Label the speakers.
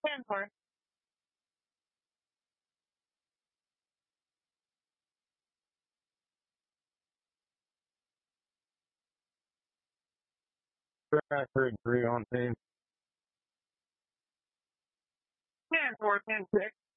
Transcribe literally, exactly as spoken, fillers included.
Speaker 1: ten four.
Speaker 2: Bradford three on team.
Speaker 1: ten four, ten six.